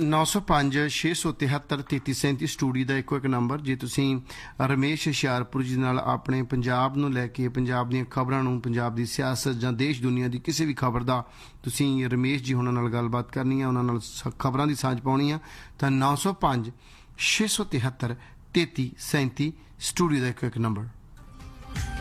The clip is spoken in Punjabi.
905 673 3337 ਸਟੂਡੀਓ ਦਾ ਇੱਕੋ ਇੱਕ ਨੰਬਰ। ਜੇ ਤੁਸੀਂ ਰਮੇਸ਼ ਹੁਸ਼ਿਆਰਪੁਰ ਜੀ ਨਾਲ ਆਪਣੇ ਪੰਜਾਬ ਨੂੰ ਲੈ ਕੇ, ਪੰਜਾਬ ਦੀਆਂ ਖਬਰਾਂ ਨੂੰ, ਪੰਜਾਬ ਦੀ ਸਿਆਸਤ ਜਾਂ ਦੇਸ਼ ਦੁਨੀਆ ਦੀ ਕਿਸੇ ਵੀ ਖਬਰ ਦਾ ਤੁਸੀਂ ਰਮੇਸ਼ ਜੀ ਉਹਨਾਂ ਨਾਲ ਗੱਲਬਾਤ ਕਰਨੀ ਆ, ਉਹਨਾਂ ਨਾਲ ਖਬਰਾਂ ਦੀ ਸਾਂਝ ਪਾਉਣੀ ਆ, ਤਾਂ 905 673 3337 ਸਟੂਡੀਓ ਦਾ ਇੱਕੋ ਇੱਕ ਨੰਬਰ।